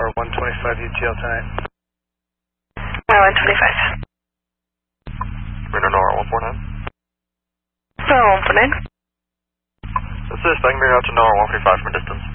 Tower 125 UTL tonight. Tower 125. Radar Nora 149. Tower 149. Assist, I can bring out to Nora 145 from a distance.